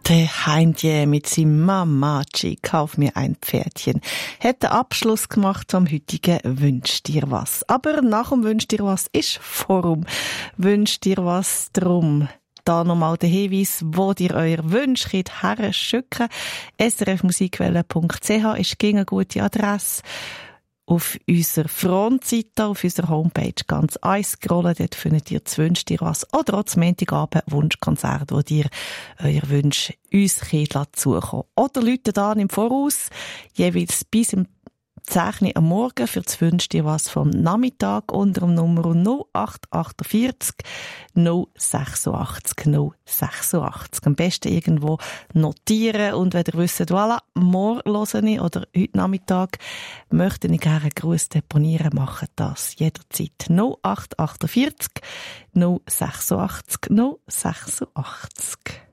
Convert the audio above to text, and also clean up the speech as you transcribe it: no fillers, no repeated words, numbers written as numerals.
Der Heintje mit seinem Mamachi, kauf mir ein Pferdchen, hat den Abschluss gemacht vom heutigen Wünsch dir was. Aber nach dem Wünsch dir was ist Forum. Wünsch dir was drum. Da nochmal der Hinweis, wo dir euer Wunsch herschicken könnt. srfmusikwelle.ch ist gegen eine gute Adresse. Auf unserer Frontseite, auf unserer Homepage ganz einscrollen, dort findet ihr das Wünsch dir was oder auch das Montagabend Wunschkonzert, wo dir euer Wunsch uns zukommen. Oder Leute dann im Voraus, jeweils bis im 10 am Morgen für das Wünsch dir was vom Nachmittag unter dem Nummer 0848 086 086. Am besten irgendwo notieren und wenn ihr wisst, voilà, morgen höre ich oder heute Nachmittag möchte ich gerne einen Gruß deponieren, macht das jederzeit. 0848 086 086.